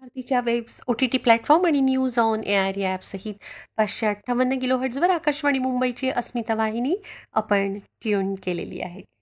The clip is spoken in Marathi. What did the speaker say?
भारतीच्या वेब्स, OTT प्लॅटफॉर्म आणि न्यूज ऑन AIR या ॲपसहित 558 किलोहर्ट्झवर आकाशवाणी मुंबईची अस्मिता वाहिनी आपण ट्यून केलेली आहे.